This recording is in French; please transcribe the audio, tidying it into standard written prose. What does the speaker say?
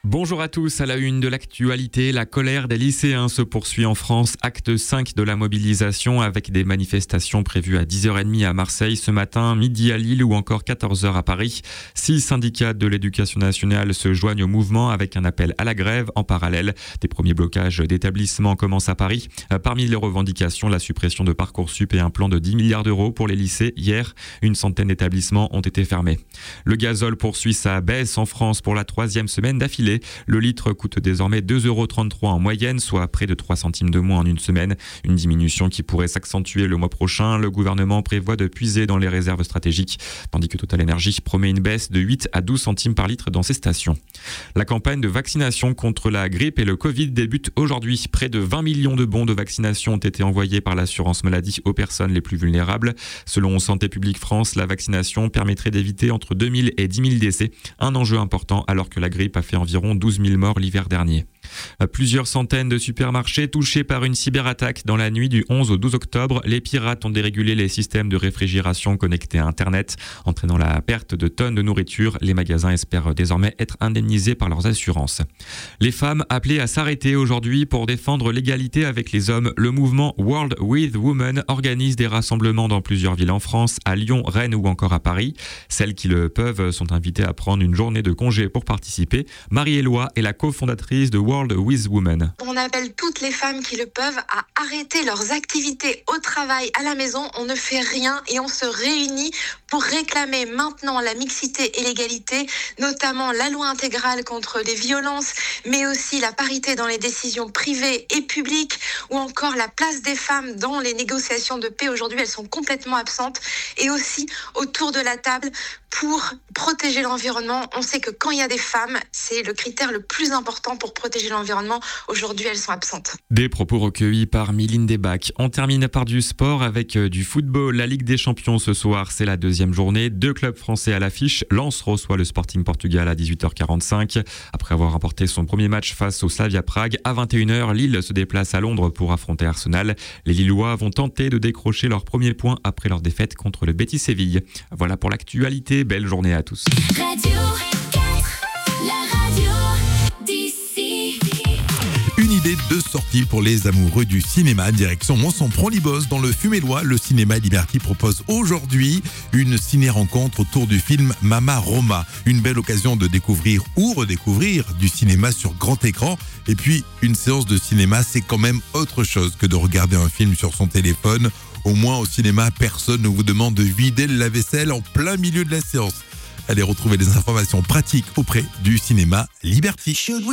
Bonjour à tous, à la une de l'actualité, la colère des lycéens se poursuit en France. Acte 5 de la mobilisation avec des manifestations prévues à 10h30 à Marseille ce matin, midi à Lille ou encore 14h à Paris. 6 syndicats de l'éducation nationale se joignent au mouvement avec un appel à la grève en parallèle. Des premiers blocages d'établissements commencent à Paris. Parmi les revendications, la suppression de Parcoursup et un plan de 10 milliards d'euros pour les lycées. Hier, une centaine d'établissements ont été fermés. Le gazole poursuit sa baisse en France pour la 3e semaine d'affilée. Le litre coûte désormais 2,33 € en moyenne, soit près de 3 centimes de moins en une semaine. Une diminution qui pourrait s'accentuer le mois prochain. Le gouvernement prévoit de puiser dans les réserves stratégiques, tandis que Total Energy promet une baisse de 8 à 12 centimes par litre dans ses stations. La campagne de vaccination contre la grippe et le Covid débute aujourd'hui. Près de 20 millions de bons de vaccination ont été envoyés par l'assurance maladie aux personnes les plus vulnérables. Selon Santé publique France, la vaccination permettrait d'éviter entre 2000 et 10 000 décès. Un enjeu important alors que la grippe a fait environ 12 000 morts l'hiver dernier. Plusieurs centaines de supermarchés touchés par une cyberattaque dans la nuit du 11 au 12 octobre. Les pirates ont dérégulé les systèmes de réfrigération connectés à Internet, entraînant la perte de tonnes de nourriture. Les magasins espèrent désormais être indemnisés par leurs assurances. Les femmes appelées à s'arrêter aujourd'hui pour défendre l'égalité avec les hommes. Le mouvement World with Women organise des rassemblements dans plusieurs villes en France, à Lyon, Rennes ou encore à Paris. Celles qui le peuvent sont invitées à prendre une journée de congé pour participer. Marie-Éloi est la cofondatrice de World with Women. On appelle toutes les femmes qui le peuvent à arrêter leurs activités au travail, à la maison. On ne fait rien et on se réunit pour réclamer maintenant la mixité et l'égalité, notamment la loi intégrale contre les violences, mais aussi la parité dans les décisions privées et publiques, ou encore la place des femmes dans les négociations de paix. Aujourd'hui, elles sont complètement absentes. Et aussi autour de la table pour protéger l'environnement. On sait que quand il y a des femmes, c'est le critère le plus important pour protéger l'environnement. Aujourd'hui, elles sont absentes. Des propos recueillis par Mylène Debac. On termine par du sport avec du football. La Ligue des Champions ce soir, c'est la 2e journée. 2 clubs français à l'affiche. Lens reçoit le Sporting Portugal à 18h45. Après avoir remporté son premier match face au Slavia Prague, à 21h, Lille se déplace à Londres pour affronter Arsenal. Les Lillois vont tenter de décrocher leur premier point après leur défaite contre le Betis Séville. Voilà pour l'actualité. Belle journée à tous. Radio 4, la radio d'ici. Une idée de sortie pour les amoureux du cinéma. Direction Mons-en-Pront-Libos dans le Fumélois. Le cinéma Liberty propose aujourd'hui une ciné-rencontre autour du film Mama Roma. Une belle occasion de découvrir ou redécouvrir du cinéma sur grand écran. Et puis, une séance de cinéma, c'est quand même autre chose que de regarder un film sur son téléphone. Au moins, au cinéma, personne ne vous demande de vider le lave-vaisselle en plein milieu de la séance. Allez retrouver des informations pratiques auprès du cinéma Liberty.